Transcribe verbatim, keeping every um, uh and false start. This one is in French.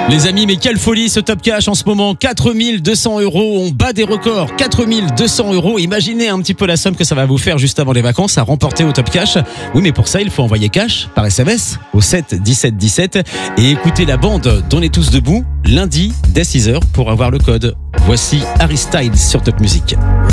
Les amis, mais quelle folie ce Top Cash en ce moment. quatre mille deux cents euros, on bat des records. quatre mille deux cents euros, imaginez un petit peu la somme que ça va vous faire juste avant les vacances à remporter au Top Cash. Oui, mais pour ça, il faut envoyer cash par S M S au sept dix-sept dix-sept et écouter la bande d'On est tous debout lundi dès six heures pour avoir le code. Voici Harry Styles sur Top Music.